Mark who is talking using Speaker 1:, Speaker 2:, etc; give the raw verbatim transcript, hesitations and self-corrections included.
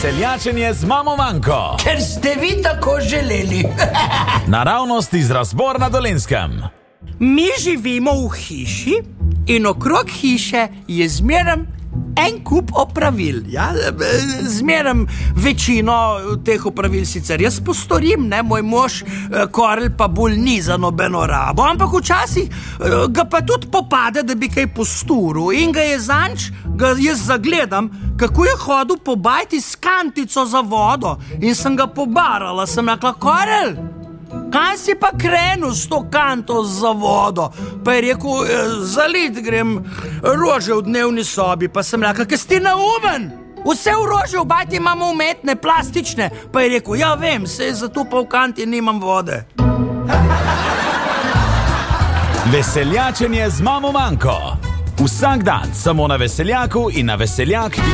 Speaker 1: Veseljačenje z mamo Manko.
Speaker 2: Ker ste vi tako želeli.
Speaker 1: Naravnost iz Razbor na Dolenjskem.
Speaker 2: Mi živimo v hiši in okrog hiše je zmeraj en kup opravil. Ja? Zmeraj večino teh opravil sicer jaz postorim, ne? Moj mož Korel pa bolj ni za nobeno rabo, ampak včasih ga pa tudi popade, da bi kaj posturil in ga je zanč, ga jaz zagledam, kako je hodil po bajti s kantico za vodo in sem ga pobarala, sem rekla: Korel, kaj si pa krenil s to kanto za vodo? Pa je rekel: zalit grem rože v dnevni sobi. Pa sem rekla: kaj si neumen? Vse v rože v bajti imamo umetne, plastične. Pa je rekel: ja vem, saj zato pa v kanti nimam vode.
Speaker 1: Veseljačenje z mamo Manko. Vsak dan samo na Veseljaku in na veseljak.